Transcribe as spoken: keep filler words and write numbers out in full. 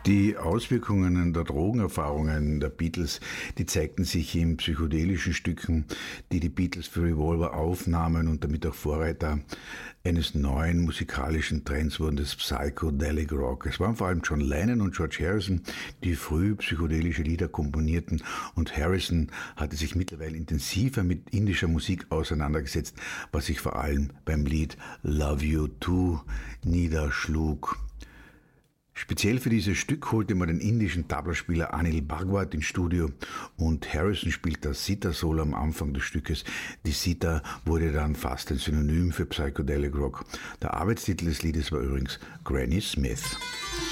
Die Auswirkungen der Drogenerfahrungen der Beatles, die zeigten sich in psychedelischen Stücken, die die Beatles für Revolver aufnahmen und damit auch Vorreiter eines neuen musikalischen Trends wurden, des Psychedelic Rock. Es waren vor allem John Lennon und George Harrison, die früh psychedelische Lieder komponierten, und Harrison hatte sich mittlerweile intensiver mit indischer Musik auseinandergesetzt, was sich vor allem beim Lied Love You Too niederschlug. Speziell für dieses Stück holte man den indischen Tablaspieler Anil Bhagwat ins Studio und Harrison spielt das Sitar-Solo am Anfang des Stückes. Die Sitar wurde dann fast ein Synonym für Psychedelic Rock. Der Arbeitstitel des Liedes war übrigens Granny Smith.